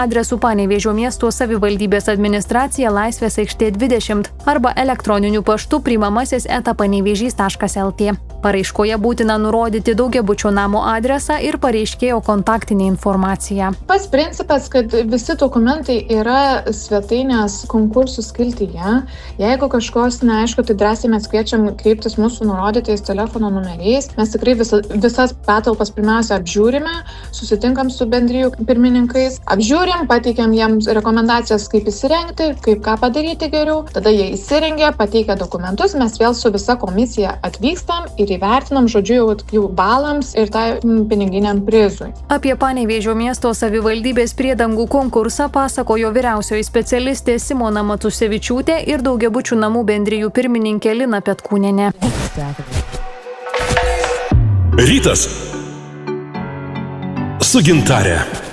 adresu Panevėžio miesto savivaldybės administracija Laisvės aikštė 20 arba elektroniniu paštu priimamasis@panevėžys.lt. Paraiškoje būtina nurodyti daugiabučio namo adresą ir pareiškėjo kontaktinę informaciją. Pats principas, kad visi dokumentai yra svetainės konkursų skiltyje. Jeigu kažkos neaišku, tai drąsiai mes kviečiam kreiptis mūsų nurodytais telefono numeriais. Mes tikrai visas patalpas pirmiausia apžiūrime, susitinkam su bendrijų pirmininkais, apžiūrim, pateikiam jiems rekomendacijas, kaip įsirengti, kaip ką padaryti geriau. Tada jie įsirengia, pateikia dokumentus, mes vėl su visa komisija atvykstam ir įvertinam, žodžiu, jau balams ir tai piniginiam prizui. Apie Panevėžio miesto savivaldybės priedangų konkursą pasakojo vyriausioji specialistė Simona Matusevičiūtė ir daugiabučių namų bendrijų pirmininkė Lina Petkūnienė. Rytas su Gintare.